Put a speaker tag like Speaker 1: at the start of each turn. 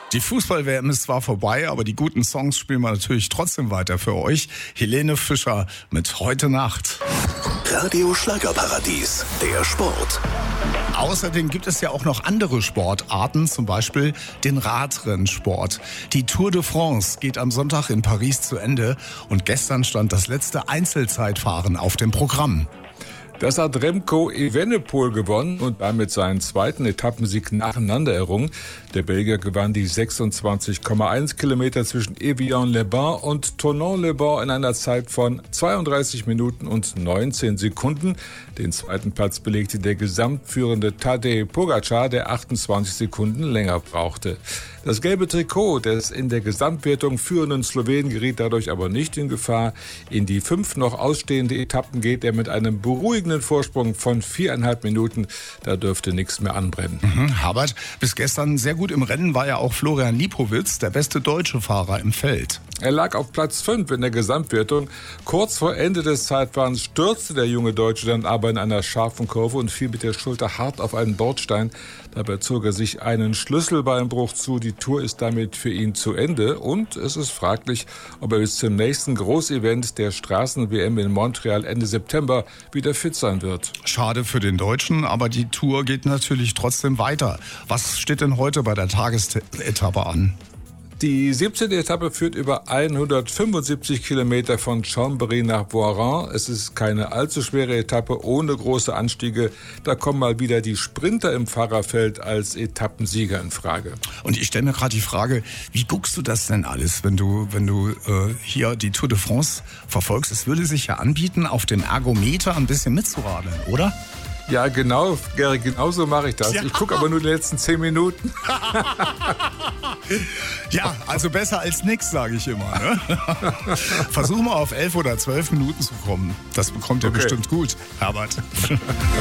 Speaker 1: Die Fußball-WM ist zwar vorbei, aber die guten Songs spielen wir natürlich trotzdem weiter für euch. Helene Fischer mit Heute Nacht.
Speaker 2: Radio Schlagerparadies, der Sport.
Speaker 1: Außerdem gibt es ja auch noch andere Sportarten, zum Beispiel den Radrennsport. Die Tour de France geht am Sonntag in Paris zu Ende und gestern stand das letzte Einzelzeitfahren auf dem Programm.
Speaker 3: Das hat Remco Evenepoel gewonnen und damit seinen zweiten Etappensieg nacheinander errungen. Der Belgier gewann die 26,1 Kilometer zwischen Evian-les-Bains und Thonon-les-Bains in einer Zeit von 32 Minuten und 19 Sekunden. Den zweiten Platz belegte der gesamtführende Tadej Pogačar, der 28 Sekunden länger brauchte. Das gelbe Trikot des in der Gesamtwertung führenden Slowenen geriet dadurch aber nicht in Gefahr. In die 5 noch ausstehende Etappen geht er mit einem beruhigenden Vorsprung von 4,5 Minuten. Da dürfte nichts mehr anbrennen.
Speaker 1: Herbert, bis gestern sehr gut im Rennen war ja auch Florian Lipowitz, der beste deutsche Fahrer im Feld.
Speaker 3: Er lag auf Platz 5 in der Gesamtwertung. Kurz vor Ende des Zeitfahrens stürzte der junge Deutsche dann aber in einer scharfen Kurve und fiel mit der Schulter hart auf einen Bordstein. Dabei zog er sich einen Schlüsselbeinbruch zu. Die Tour ist damit für ihn zu Ende und es ist fraglich, ob er bis zum nächsten Großevent der Straßen-WM in Montreal Ende September wieder fit sein wird.
Speaker 1: Schade für den Deutschen, aber die Tour geht natürlich trotzdem weiter. Was steht denn heute bei der Tagesetappe an?
Speaker 3: Die 17. Etappe führt über 175 Kilometer von Chambéry nach Voiron. Es ist keine allzu schwere Etappe ohne große Anstiege. Da kommen mal wieder die Sprinter im Fahrerfeld als Etappensieger in Frage.
Speaker 1: Und ich stelle mir gerade die Frage, wie guckst du das denn alles, wenn du hier die Tour de France verfolgst? Es würde sich ja anbieten, auf dem Ergometer ein bisschen mitzuradeln, oder?
Speaker 3: Ja, genau, Gary, genau so mache ich das.
Speaker 1: Ja.
Speaker 3: Ich gucke aber nur die letzten 10 Minuten.
Speaker 1: Ja, also besser als nix, sage ich immer. Ne? Versuch mal auf 11 oder 12 Minuten zu kommen. Das bekommt ihr bestimmt gut, Herbert.